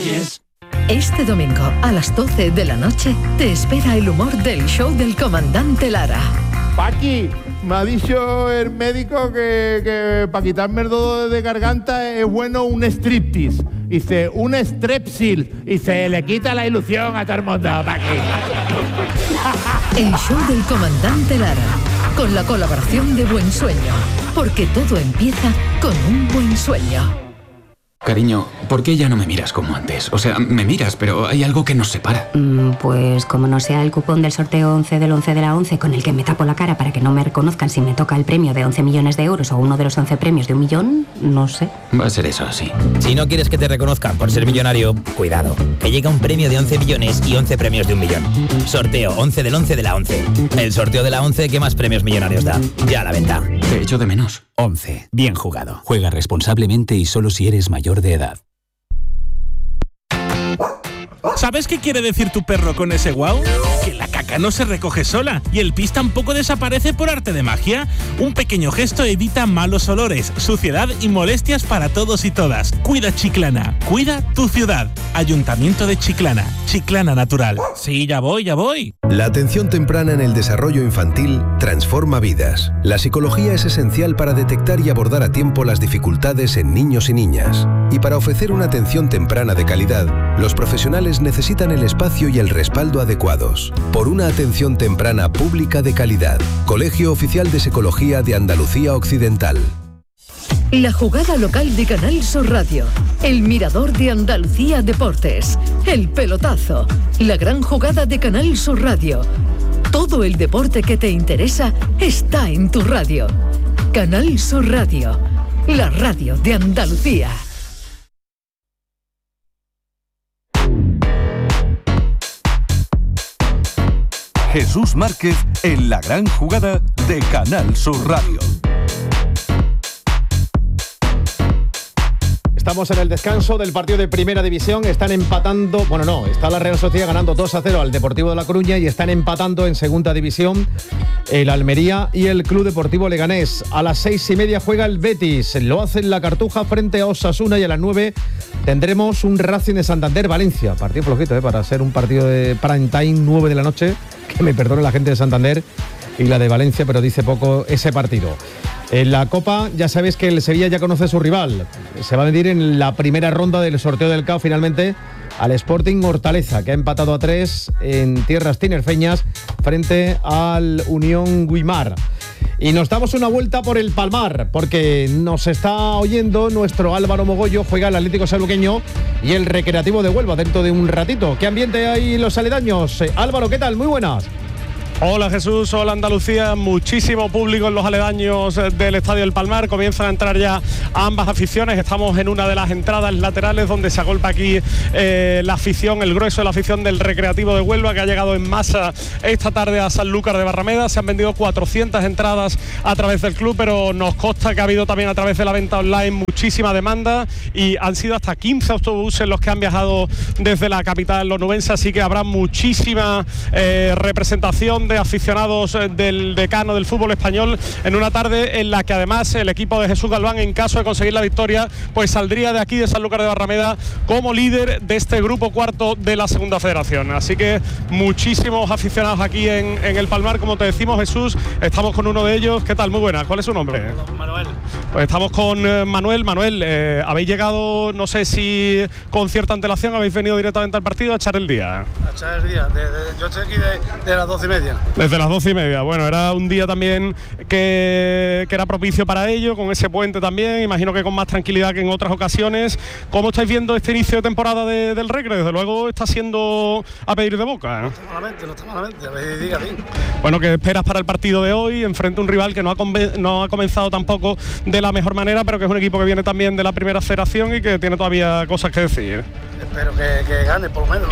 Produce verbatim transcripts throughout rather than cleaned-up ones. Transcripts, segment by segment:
Reyes. Este domingo a las doce de la noche te espera el humor del show del comandante Lara. Paqui, me ha dicho el médico que, que para quitarme el dolor de garganta es bueno un striptease. Dice, un strepsil. Y se le quita la ilusión a todo el mundo, Paqui. El show del comandante Lara, con la colaboración de Buen Sueño, porque todo empieza con un buen sueño. Cariño, ¿por qué ya no me miras como antes? O sea, me miras, pero hay algo que nos separa. Mm, pues como no sea el cupón del sorteo once del once de la once con el que me tapo la cara para que no me reconozcan si me toca el premio de once millones de euros o uno de los once premios de un millón, no sé. Va a ser eso así. Si no quieres que te reconozcan por ser millonario, cuidado, que llega un premio de once millones y once premios de un millón. Sorteo once del once de la once. El sorteo de la once que más premios millonarios da. Ya a la venta. Te echo de menos. once. Bien jugado. Juega responsablemente y solo si eres mayor de edad. ¿Sabes qué quiere decir tu perro con ese guau? Que la caca no se recoge sola y el pis tampoco desaparece por arte de magia. Un pequeño gesto evita malos olores, suciedad y molestias para todos y todas. Cuida Chiclana, cuida tu ciudad. Ayuntamiento de Chiclana, Chiclana Natural. Sí, ya voy, ya voy. La atención temprana en el desarrollo infantil transforma vidas. La psicología es esencial para detectar y abordar a tiempo las dificultades en niños y niñas. Y para ofrecer una atención temprana de calidad, los profesionales necesitan el espacio y el respaldo adecuados. Por una atención temprana pública de calidad. Colegio Oficial de Psicología de Andalucía Occidental. La jugada local de Canal Sur Radio, el mirador de Andalucía Deportes, el pelotazo, la gran jugada de Canal Sur Radio. Todo el deporte que te interesa está en tu radio. Canal Sur Radio, la radio de Andalucía. Jesús Márquez en la gran jugada de Canal Sur Radio. Estamos en el descanso del partido de Primera División. Están empatando, bueno no, está la Real Sociedad ganando dos a cero al Deportivo de La Coruña y están empatando en Segunda División el Almería y el Club Deportivo Leganés. A las seis y media juega el Betis, lo hace en la Cartuja frente a Osasuna y a las nueve tendremos un Racing de Santander Valencia. Partido flojito, ¿eh? Para ser un partido de prime time, nueve de la noche, que me perdone la gente de Santander y la de Valencia, pero dice poco ese partido. En la Copa ya sabéis que el Sevilla ya conoce a su rival. Se va a medir en la primera ronda del sorteo del C A O finalmente al Sporting Hortaleza, que ha empatado a tres en tierras tinerfeñas frente al Unión Guimar. Y nos damos una vuelta por el Palmar, porque nos está oyendo nuestro Álvaro Mogollo, juega el Atlético Sanluqueño y el Recreativo de Huelva dentro de un ratito. ¿Qué ambiente hay en los aledaños? Eh, Álvaro, ¿qué tal? Muy buenas. Hola Jesús, hola Andalucía, muchísimo público en los aledaños del Estadio del Palmar, comienzan a entrar ya ambas aficiones, estamos en una de las entradas laterales donde se agolpa aquí eh, la afición, el grueso de la afición del Recreativo de Huelva, que ha llegado en masa esta tarde a Sanlúcar de Barrameda. Se han vendido cuatrocientas entradas a través del club, pero nos consta que ha habido también a través de la venta online muchísima demanda y han sido hasta quince autobuses los que han viajado desde la capital onubense, así que habrá muchísima eh, representación de aficionados del decano del fútbol español en una tarde en la que además el equipo de Jesús Galván, en caso de conseguir la victoria, pues saldría de aquí de Sanlúcar de Barrameda como líder de este grupo cuarto de la segunda federación. Así que muchísimos aficionados aquí en, en el Palmar, como te decimos Jesús, estamos con uno de ellos. ¿Qué tal? Muy buenas, ¿cuál es su nombre? Manuel. Pues estamos con eh, Manuel. Manuel, eh, habéis llegado, no sé si con cierta antelación, habéis venido directamente al partido a echar el día. A echar el día, de, de, yo estoy aquí de, de las doce y media. Desde las doce y media. Bueno, era un día también que, que era propicio para ello, con ese puente también, imagino que con más tranquilidad que en otras ocasiones. ¿Cómo estáis viendo este inicio de temporada de, del Recre? Desde luego está siendo a pedir de boca. No está malamente, no está malamente, a ver, diga bien. Bueno, ¿qué esperas para el partido de hoy? Enfrente a un rival que no ha, no ha comenzado tampoco de la mejor manera, pero que es un equipo que viene también de la primera federación y que tiene todavía cosas que decir. Espero que, que gane, por lo menos,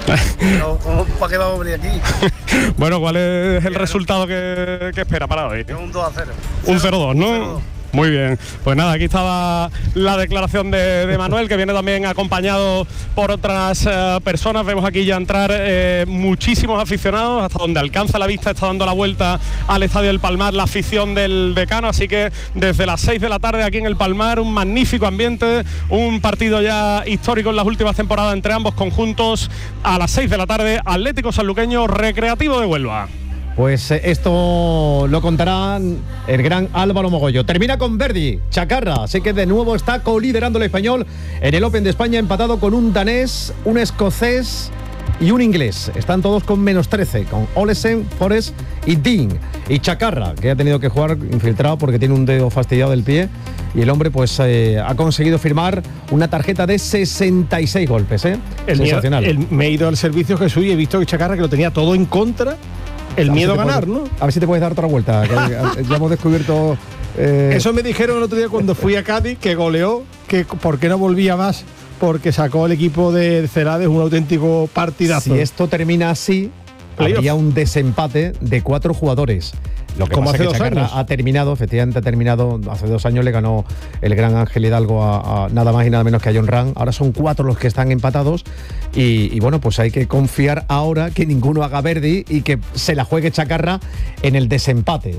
¿no? Pero, ¿para qué vamos a venir aquí? Bueno, ¿cuál es el resultado que, que espera para hoy? Un dos a cero. Un cero dos, ¿no? cero dos. Muy bien, pues nada, aquí estaba la declaración de, de Manuel, que viene también acompañado por otras eh, personas. Vemos aquí ya entrar eh, muchísimos aficionados, hasta donde alcanza la vista está dando la vuelta al Estadio del Palmar la afición del Decano, así que desde las seis de la tarde aquí en el Palmar, un magnífico ambiente, un partido ya histórico en las últimas temporadas entre ambos conjuntos. A las seis de la tarde, Atlético Sanluqueño, Recreativo de Huelva. Pues eh, esto lo contará el gran Álvaro Mogollo. Termina con Verdi, Chacarra, así que de nuevo está coliderando el español en el Open de España, empatado con un danés, un escocés y un inglés. Están todos con menos trece, con Olesen, Forrest y Dean. Y Chacarra, que ha tenido que jugar infiltrado porque tiene un dedo fastidiado del pie. Y el hombre pues eh, ha conseguido firmar una tarjeta de sesenta y seis golpes, ¿eh? El Sensacional. Miedo, el, me he ido al servicio, Jesús, y he visto que Chacarra, que lo tenía todo en contra, el miedo a ganar, puede, ¿no? A ver si te puedes dar otra vuelta, que ya hemos descubierto... Eh... Eso me dijeron el otro día cuando fui a Cádiz, que goleó, que por qué no volvía más, porque sacó el equipo de Celades un auténtico partidazo. Si esto termina así, Playoff. Habría un desempate de cuatro jugadores. Lo que Como pasa hace es que dos Chacarra años. ha terminado, efectivamente ha terminado, hace dos años le ganó el gran Ángel Hidalgo a, a nada más y nada menos que a John Ram. Ahora son cuatro los que están empatados y, y bueno, pues hay que confiar ahora que ninguno haga Verdi y que se la juegue Chacarra en el desempate.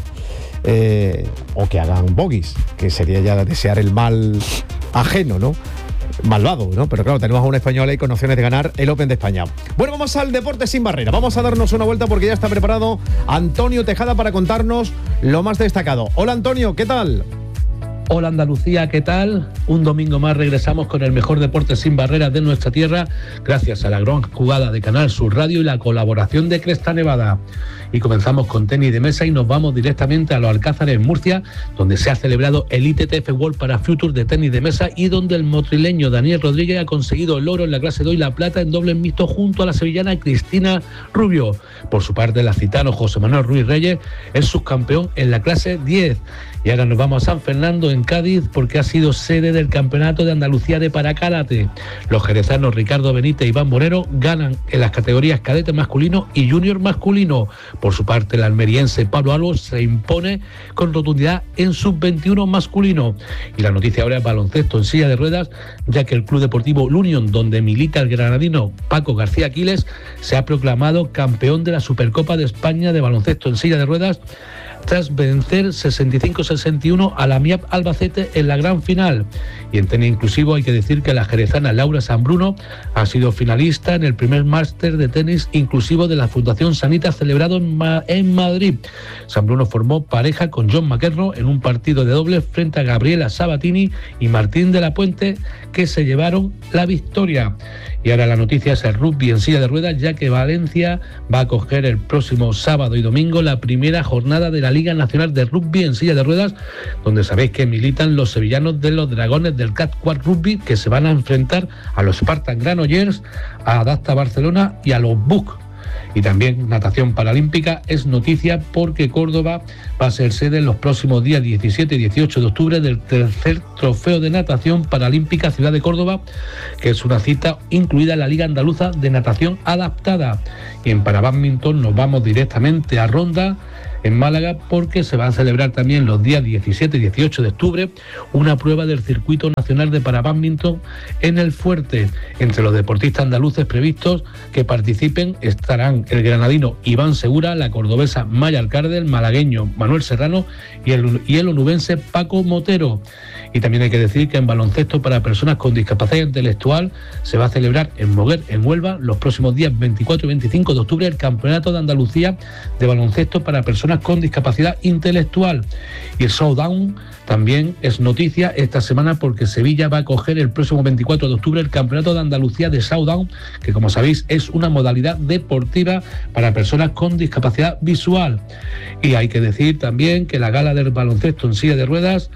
Eh, o que hagan bogies, que sería ya desear el mal ajeno, ¿no? Malvado, ¿no? Pero claro, tenemos a un español ahí con opciones de ganar el Open de España. Bueno, vamos al deporte sin barrera. Vamos a darnos una vuelta porque ya está preparado Antonio Tejada para contarnos lo más destacado. Hola Antonio, ¿qué tal? Hola Andalucía, ¿qué tal? Un domingo más regresamos con el mejor deporte sin barreras de nuestra tierra, gracias a la gran jugada de Canal Sur Radio y la colaboración de Cresta Nevada. Y comenzamos con tenis de mesa y nos vamos directamente a los Alcázares en Murcia, donde se ha celebrado el I T T F World para Future de tenis de mesa y donde el motrileño Daniel Rodríguez ha conseguido el oro en la clase dos y la plata en doble mixto junto a la sevillana Cristina Rubio. Por su parte, el acitano José Manuel Ruiz Reyes es subcampeón en la clase diez. Y ahora nos vamos a San Fernando, en Cádiz, porque ha sido sede del Campeonato de Andalucía de Parakarate. Los jerezanos Ricardo Benítez y Iván Moreno ganan en las categorías cadete masculino y junior masculino. Por su parte, el almeriense Pablo Albo se impone con rotundidad en sub veintiuno masculino. Y la noticia ahora es baloncesto en silla de ruedas, ya que el Club Deportivo L'Union, donde milita el granadino Paco García Aquiles, se ha proclamado campeón de la Supercopa de España de baloncesto en silla de ruedas, tras vencer sesenta y cinco sesenta y uno a la M I A P Albacete en la gran final. Y en tenis inclusivo hay que decir que la jerezana Laura Sanbruno ha sido finalista en el primer máster de tenis inclusivo de la Fundación Sanita celebrado en, Ma- en Madrid. Sanbruno formó pareja con John McEnroe en un partido de dobles frente a Gabriela Sabatini y Martín de la Puente, que se llevaron la victoria. Y ahora la noticia es el rugby en silla de ruedas, ya que Valencia va a acoger el próximo sábado y domingo la primera jornada de la Liga Nacional de Rugby en silla de ruedas, donde sabéis que militan los sevillanos de los Dragones del Cat Quad Rugby, que se van a enfrentar a los Spartan Granollers, a Adapta Barcelona y a los Buc. Y también natación paralímpica es noticia porque Córdoba va a ser sede en los próximos días diecisiete y dieciocho de octubre del tercer trofeo de natación paralímpica Ciudad de Córdoba, que es una cita incluida en la Liga Andaluza de Natación Adaptada. Y en para bádminton nos vamos directamente a Ronda, en Málaga, porque se va a celebrar también los días diecisiete y dieciocho de octubre una prueba del Circuito Nacional de Parabádminton en El Fuerte. Entre los deportistas andaluces previstos que participen estarán el granadino Iván Segura, la cordobesa Maya Alcárde, el malagueño Manuel Serrano y el, y el onubense Paco Motero. Y también hay que decir que en baloncesto para personas con discapacidad intelectual se va a celebrar en Moguer, en Huelva, los próximos días veinticuatro y veinticinco de octubre el Campeonato de Andalucía de baloncesto para personas con discapacidad intelectual. Y el Showdown también es noticia esta semana porque Sevilla va a acoger el próximo veinticuatro de octubre el Campeonato de Andalucía de Showdown, que como sabéis es una modalidad deportiva para personas con discapacidad visual. Y hay que decir también que la gala del baloncesto en silla de ruedas,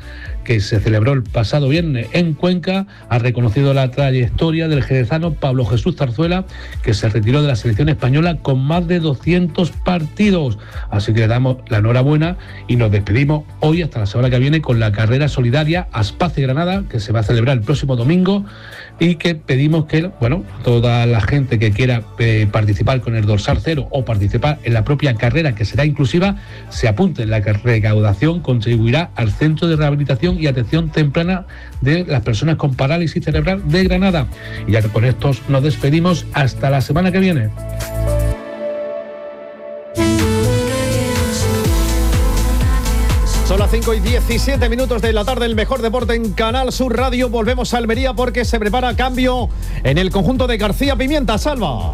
que se celebró el pasado viernes en Cuenca ha reconocido la trayectoria del jerezano Pablo Jesús Zarzuela, que se retiró de la selección española con más de doscientos partidos. Así que le damos la enhorabuena y nos despedimos hoy hasta la semana que viene con la carrera solidaria Aspace Granada, que se va a celebrar el próximo domingo, y que pedimos que, bueno, toda la gente que quiera eh, participar con el dorsal cero o participar en la propia carrera, que será inclusiva, se apunte. La recaudación contribuirá al Centro de Rehabilitación y Atención Temprana de las Personas con Parálisis Cerebral de Granada. Y ya que con estos nos despedimos hasta la semana que viene. Son las cinco y diecisiete minutos de la tarde, el mejor deporte en Canal Sur Radio. Volvemos a Almería porque se prepara cambio en el conjunto de García Pimienta. Salva.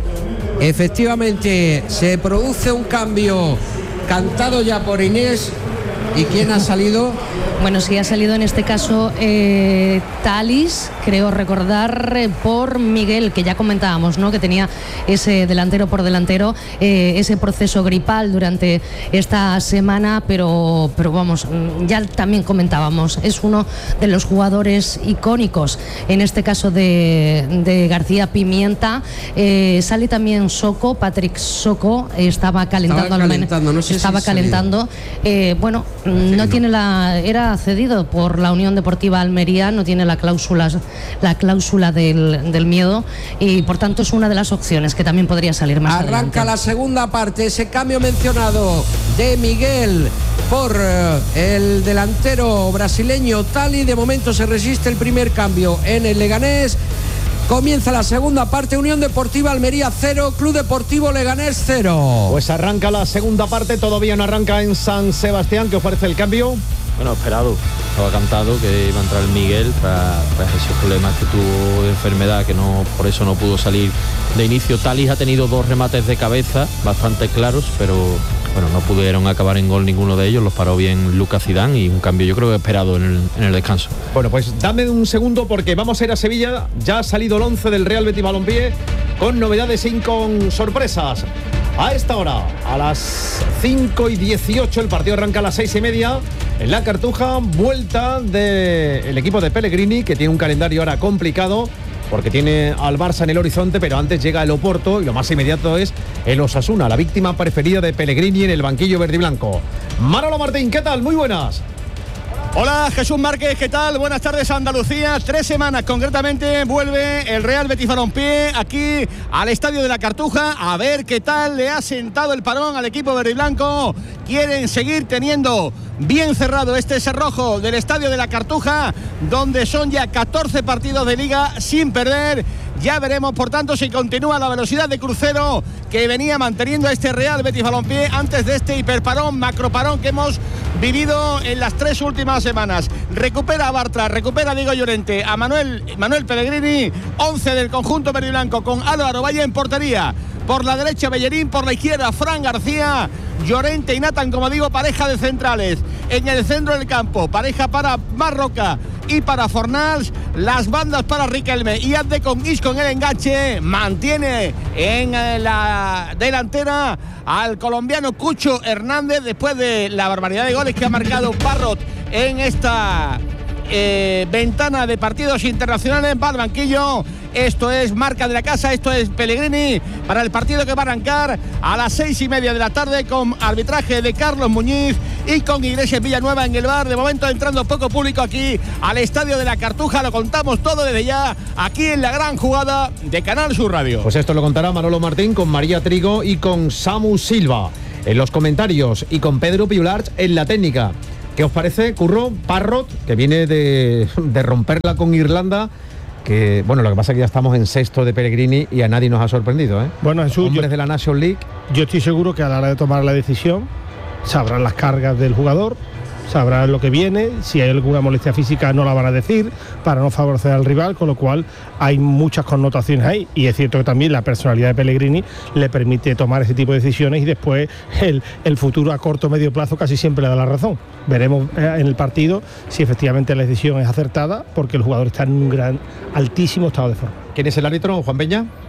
Efectivamente, se produce un cambio cantado ya por Inés. ¿Y quién ha salido? Bueno, sí, ha salido en este caso eh, Talis, creo recordar, eh, por Miguel, que ya comentábamos, ¿no?, que tenía ese delantero por delantero, eh, ese proceso gripal durante esta semana, pero, pero vamos, ya también comentábamos, es uno de los jugadores icónicos, en este caso de, de García Pimienta. Eh, sale también Soco, Patrick Soco, eh, estaba calentando, estaba calentando, no sé estaba si calentando, eh, bueno, no tiene la, era cedido por la Unión Deportiva Almería, no tiene la cláusula, la cláusula del, del miedo, y por tanto es una de las opciones que también podría salir más Arranca adelante. La segunda parte, ese cambio mencionado de Miguel por uh, el delantero brasileño Tali. De momento se resiste el primer cambio en el Leganés. Comienza la segunda parte, Unión Deportiva Almería cero, Club Deportivo Leganés cero. Pues arranca la segunda parte, todavía no arranca en San Sebastián. ¿Qué ofrece el cambio? Bueno, esperado, estaba cantado que iba a entrar Miguel tras, tras esos problemas que tuvo de enfermedad, que no, por eso no pudo salir de inicio. Talis ha tenido dos remates de cabeza bastante claros, pero bueno, no pudieron acabar en gol ninguno de ellos, los paró bien Lucas Zidane, y un cambio yo creo que esperado en el, en el descanso. Bueno, pues dame un segundo porque vamos a ir a Sevilla. Ya ha salido el once del Real Betis Balompié con novedades y con sorpresas. A esta hora, a las cinco y dieciocho, el partido arranca a las seis y media en la Cartuja. Vuelta del equipo de Pellegrini, que tiene un calendario ahora complicado porque tiene al Barça en el horizonte, pero antes llega el Oporto y lo más inmediato es el Osasuna, la víctima preferida de Pellegrini en el banquillo verde y blanco. Manolo Martín, ¿qué tal? Muy buenas. Hola, Jesús Márquez, ¿qué tal? Buenas tardes, Andalucía. Tres semanas concretamente vuelve el Real Betis Balompié aquí al Estadio de la Cartuja. A ver qué tal le ha sentado el parón al equipo verde y blanco. Quieren seguir teniendo bien cerrado este cerrojo del Estadio de la Cartuja, donde son ya catorce partidos de liga sin perder. Ya veremos, por tanto, si continúa la velocidad de crucero que venía manteniendo este Real Betis Balompié antes de este hiperparón, macroparón que hemos vivido en las tres últimas semanas. Recupera a Bartra, recupera a Diego Llorente, a Manuel, Manuel Pellegrini, once del conjunto verde y blanco con Álvaro Valle en portería. Por la derecha Bellerín, por la izquierda Fran García, Llorente y Nathan, como digo, pareja de centrales. En el centro del campo, pareja para Marroca y para Fornals, las bandas para Riquelme y Abde con Isco en el enganche. Mantiene en la delantera al colombiano Cucho Hernández después de la barbaridad de goles que ha marcado Parrot en esta eh, ventana de partidos internacionales. Va al banquillo. Esto es marca de la casa, esto es Pellegrini para el partido que va a arrancar a las seis y media de la tarde con arbitraje de Carlos Muñiz y con Iglesias Villanueva en el bar. De momento entrando poco público aquí al Estadio de la Cartuja. Lo contamos todo desde ya aquí en la gran jugada de Canal Sur Radio. Pues esto lo contará Manolo Martín con María Trigo y con Samu Silva en los comentarios y con Pedro Piulars en la técnica. ¿Qué os parece, Curro? Parrot, que viene de, de romperla con Irlanda, que bueno, lo que pasa es que ya estamos en sexto de Pellegrini y a nadie nos ha sorprendido, ¿eh? Bueno, Jesús, hombres yo, de la National League. Yo estoy seguro que a la hora de tomar la decisión sabrán las cargas del jugador, sabrán lo que viene, si hay alguna molestia física no la van a decir para no favorecer al rival, con lo cual hay muchas connotaciones ahí, y es cierto que también la personalidad de Pellegrini le permite tomar ese tipo de decisiones y después el, el futuro a corto o medio plazo casi siempre le da la razón. Veremos en el partido si efectivamente la decisión es acertada, porque el jugador está en un gran, altísimo estado de forma. ¿Quién es el árbitro, Juan Peña?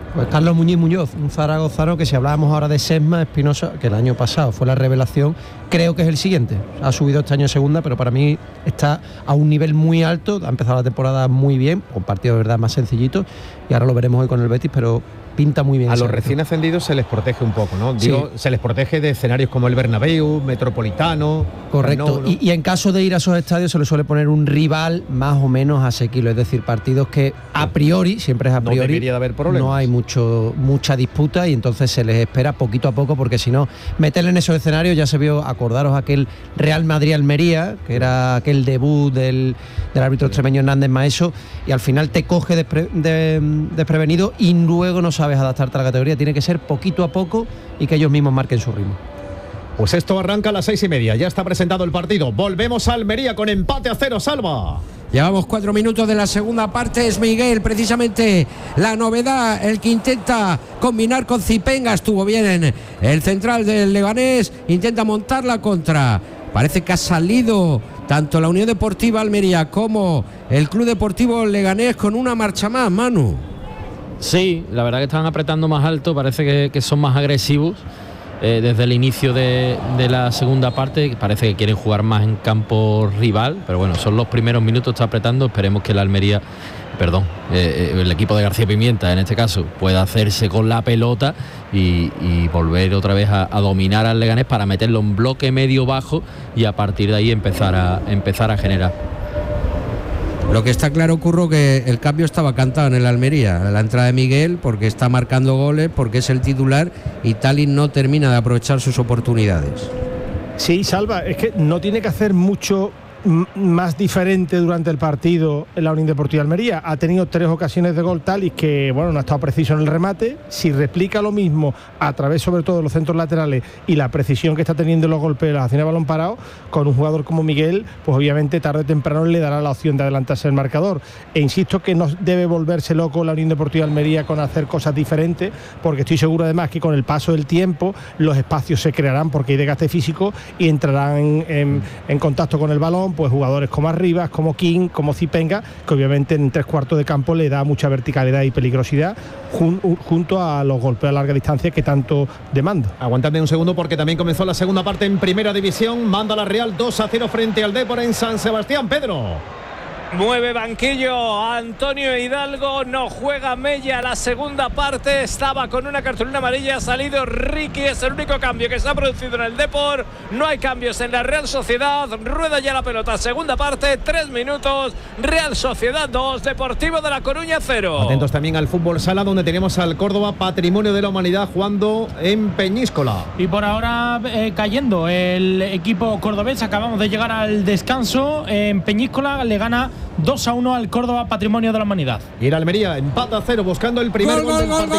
Pues Carlos Muñiz Muñoz, un zaragozano que si hablábamos ahora de Sesma Espinosa, que el año pasado fue la revelación, creo que es el siguiente. Ha subido este año a segunda, pero para mí está a un nivel muy alto, ha empezado la temporada muy bien, con partidos de verdad más sencillitos, y ahora lo veremos hoy con el Betis, pero pinta muy bien. A los recién ascendidos se les protege un poco, ¿no? Digo, sí. Se les protege de escenarios como el Bernabéu, Metropolitano. Correcto, no, no. Y, y en caso de ir a esos estadios se les suele poner un rival más o menos asequible, es decir, partidos que a priori, siempre es a priori, no debería de haber problemas. No hay mucho, mucha disputa y entonces se les espera poquito a poco, porque si no, meterle en esos escenarios, ya se vio, acordaros aquel Real Madrid-Almería, que era aquel debut del, del árbitro extremeño Hernández Maeso, y al final te coge despre, de, desprevenido y luego no sabes adaptarte a la categoría. Tiene que ser poquito a poco y que ellos mismos marquen su ritmo. Pues esto arranca a las seis y media, ya está presentado el partido. Volvemos a Almería con empate a cero, Salva. Llevamos cuatro minutos de la segunda parte. Es Miguel precisamente la novedad, el que intenta combinar con Zipenga. Estuvo bien en el central del Leganés, intenta montar la contra. Parece que ha salido tanto la Unión Deportiva Almería como el Club Deportivo Leganés con una marcha más, Manu. Sí, la verdad que están apretando más alto, parece que, que son más agresivos eh, desde el inicio de, de la segunda parte. Parece que quieren jugar más en campo rival, pero bueno, son los primeros minutos, está apretando. Esperemos que la Almería, perdón, eh, el equipo de García Pimienta en este caso, pueda hacerse con la pelota y, y volver otra vez a, a dominar al Leganés para meterlo en bloque medio bajo y a partir de ahí empezar a, empezar a generar. Lo que está claro, Curro, que el cambio estaba cantado en el Almería, la entrada de Miguel, porque está marcando goles, porque es el titular y Tallin no termina de aprovechar sus oportunidades. Sí, Salva, es que no tiene que hacer mucho más diferente durante el partido en la Unión Deportiva Almería. Ha tenido tres ocasiones de gol Talis que, bueno, no ha estado preciso en el remate. Si replica lo mismo a través sobre todo de los centros laterales y la precisión que está teniendo en los golpes, las acciones de balón parado, con un jugador como Miguel, pues obviamente tarde o temprano le dará la opción de adelantarse el marcador. E insisto que no debe volverse loco la Unión Deportiva Almería con hacer cosas diferentes, porque estoy seguro además que con el paso del tiempo los espacios se crearán porque hay desgaste físico y entrarán en, en, en contacto con el balón pues jugadores como Arribas, como King, como Zipenga, que obviamente en tres cuartos de campo le da mucha verticalidad y peligrosidad jun, junto a los golpes a larga distancia que tanto demanda. Aguantadme un segundo porque también comenzó la segunda parte en Primera División. Manda la Real dos a cero frente al Depor en San Sebastián. Pedro. Mueve banquillo Antonio Hidalgo, no juega Mella la segunda parte, estaba con una cartulina amarilla, ha salido Ricky, es el único cambio que se ha producido en el Depor, no hay cambios en la Real Sociedad, rueda ya la pelota, segunda parte, tres minutos, Real Sociedad dos, Deportivo de La Coruña cero. Atentos también al fútbol sala donde tenemos al Córdoba Patrimonio de la Humanidad jugando en Peñíscola. Y por ahora eh, cayendo el equipo cordobés, acabamos de llegar al descanso, en Peñíscola le gana dos a uno al Córdoba Patrimonio de la Humanidad. Y el Almería empata a cero buscando el primer gol, gol, gol del partido.